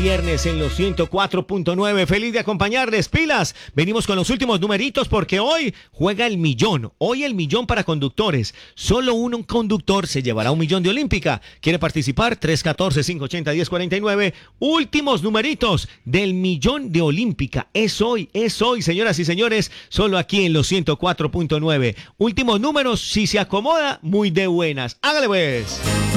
Viernes en los 104.9, feliz de acompañarles, pilas. Venimos con los últimos numeritos porque hoy juega el millón. Hoy el millón para conductores. Solo un conductor se llevará un millón de Olímpica. ¿Quiere participar? 314-580-1049. Últimos numeritos del millón de Olímpica. Es hoy, señoras y señores, solo aquí en los 104.9. Últimos números, si se acomoda, muy de buenas. Hágale pues.